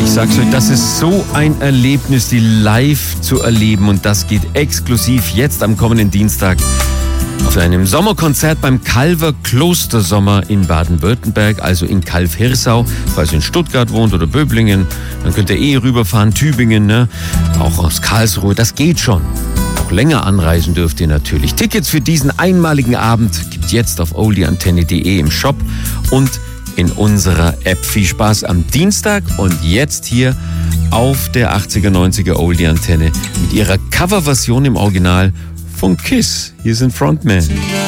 Ich sag's euch, das ist so ein Erlebnis, die live zu erleben. Und das geht exklusiv jetzt am kommenden Dienstag auf einem Sommerkonzert beim Calver Klostersommer in Baden-Württemberg, also in Calw-Hirsau. Falls ihr in Stuttgart wohnt oder Böblingen, dann könnt ihr rüberfahren, Tübingen, ne? Auch aus Karlsruhe, das geht schon. Auch länger anreisen dürft ihr natürlich. Tickets für diesen einmaligen Abend gibt's jetzt auf oldieantenne.de im Shop und in unserer App. Viel Spaß am Dienstag und jetzt hier auf der 80er, 90er Oldie Antenne mit ihrer Coverversion im Original von Kiss. Hier sind Frontman.